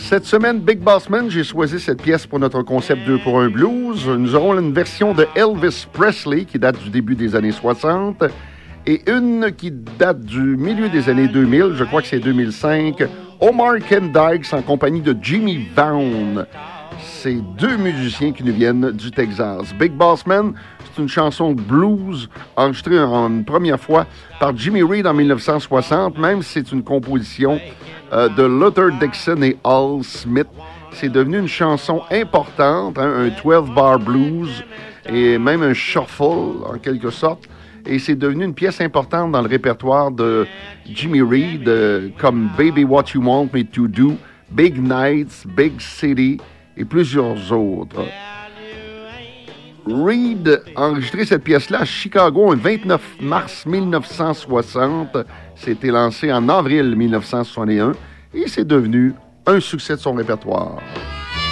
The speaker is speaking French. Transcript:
Cette semaine, Big Boss Man, j'ai choisi cette pièce pour notre concept 2 pour 1 blues. Nous aurons une version de Elvis Presley qui date du début des années 60 et une qui date du milieu des années 2000, je crois que c'est 2005, Omar Ken Dykes en compagnie de Jimmy Vaughn. C'est deux musiciens qui nous viennent du Texas. Big Boss Man, c'est une chanson de blues enregistrée une première fois par Jimmy Reed en 1960, même si c'est une composition de Luther Dixon et Al Smith. C'est devenu une chanson importante, un 12-bar blues et même un shuffle en quelque sorte. Et c'est devenu une pièce importante dans le répertoire de Jimmy Reed, comme Baby What You Want Me To Do, Big Nights, Big City et plusieurs autres. Reed a enregistré cette pièce-là à Chicago le 29 mars 1960. C'était lancé en avril 1961 et c'est devenu un succès de son répertoire.